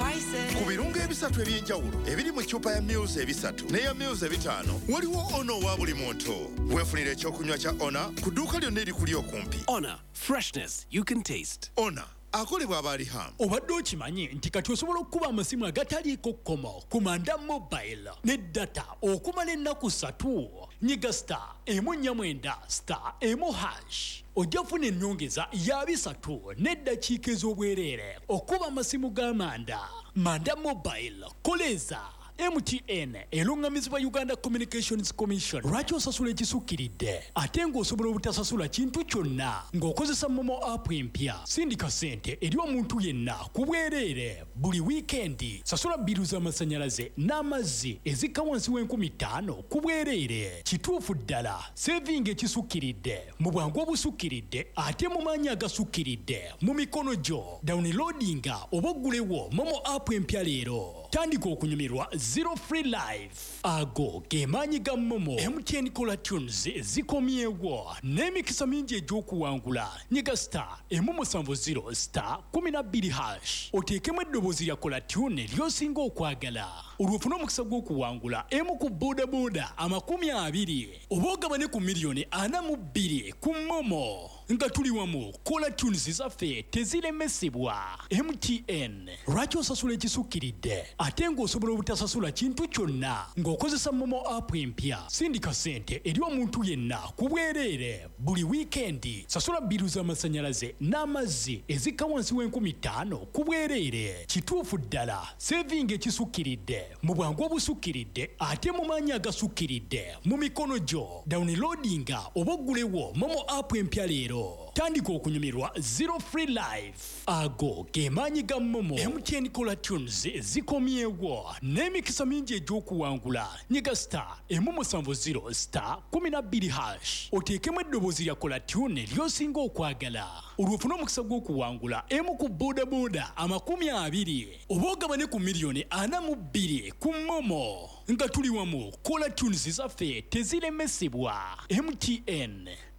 ku birungo ebisatu eby'enjawulo ebiri mu ccupa ya Mils ebisatu n'eya Mils ebitaano waliwo ono wa buli muntu. Weefunira ekyokunywa kya Ona ku dduuka lyonna erikuli okumpi. Ona, freshness you can taste. Ona akolebwa abalihamu. Obadde okimanyi nti kati osobola okukuba amasimu agataliiko kkomo ku Manda Mobile ne data okumala ennaku 3. Nyiga *149*1#. Ojja funa ennyongeza ya 3 n'eddakiika ez'obwereere okuba amasimu ga Manda Mobile. Koleza MTN elungamizibwa Uganda Communications Commission. Lwaki osasula ekisukkiridde ate ng'osobola obutasasula kintu kyonna ng'okozesa Momo app empya? Sindika ssente eri omuntu yenna ku bwereere buli wiikendi. Sasula bbiru z'amasannyalaze n'amazzi ezikka wansi w'5000 ku bwereere. Kituufu ddala saving ekisukkiridde mu bwangu obusukkiridde ate mu maanyi agasukkiridde mu mikono gyo. Downloadinga oba oggulewo Momo app empya leero. Tandika okunyumirwa Zero Free Life. Ago ge maanyi ga Momo. MTN Kola Tunes zikomyewo n'emikisa mingi egy'okuwangula. Nyiga *170*12#. Oteekemu eddoboozi lya Kola Tune ly'osinga okwagala. Olw'ofuna omukisa gw'okuwangula emu ku boodabooda 20 oba ogabane ku miliyoni 42 ku Momo. Nga tuli wamu, Kola Tunes zaffe teziremesebwa. MTN. Lwaki osasula ekisukkiridde ate ng'osobola obutasasula kintu kyonna ng'okozesa Momo app empya? Sindika ssente eri omuntu yenna ku bwereere buli wiikendi. Sasula bbiru z'amasannyalaze n'amazzi ezikka wansi w'5000 ku bwereere. Kituufu ddala saving ekisukkiridde mu bwangu obusukkiridde ate mu maanyi agasukkiridde mu mikono gyo. Downloadinga oba oggulewo Momo app empya leero. Tandika okunyumirwa Zero Free Life. Ago ge maanyi ga Momo. MTN Kola Tunes zikomyewo n'emikisa mingi egy'okuwangula. Nyiga *170*12#. Oteekemu eddoboozi lya Kola Tune ly'osinga okwagala. Olw'ofuna omukisa gw'okuwangula emu ku boodabooda 20 oba ogabane ku miliyoni 42 ku Momo. Nga tuli wamu, Kola Tunes zaffe teziremesebwa. MTN.